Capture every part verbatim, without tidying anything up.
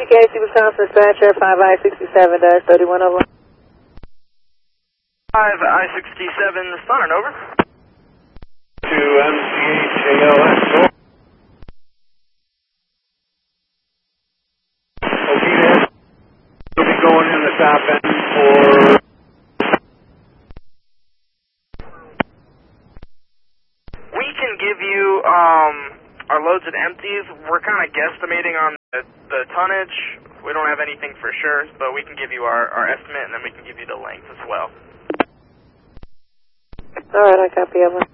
P K C Wisconsin dispatcher, five I sixty-seven dash thirty-one over. five I sixty-seven, Thunder, over. To M C H A L S, over. Okay, we'll be going in the top end for... We can give you um, our loads and empties. We're kind of guesstimating on the, the tonnage. We don't have anything for sure, but we can give you our, our estimate, and then we can give you the length as well. All right, I copy over.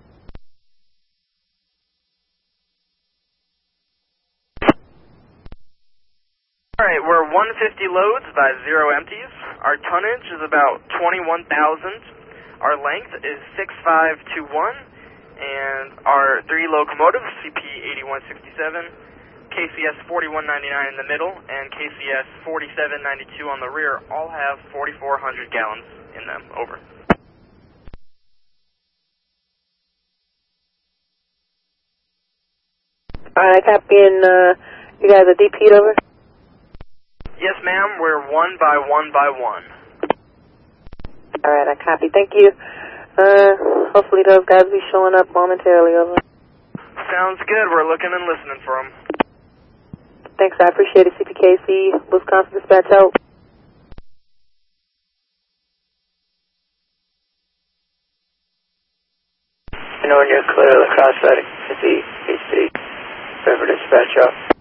All right, we're one hundred fifty loads by zero empties. Our tonnage is about twenty-one thousand. Our length is six five two one, and our three locomotives, C P eighty-one sixty-seven, K C S forty-one ninety-nine in the middle, and K C S forty-seven ninety-two on the rear, all have forty-four hundred gallons in them. Over. All right, copy, and uh, you guys are D P'd over? Yes, ma'am. We're one by one by one. All right, I copy. Thank you. Uh, hopefully those guys will be showing up momentarily over. Sounds good. We're looking and listening for them. Thanks, I appreciate it. C P K C, Wisconsin Dispatch out. You know when you're clear of the cross-side, it's the H C, River Dispatch out.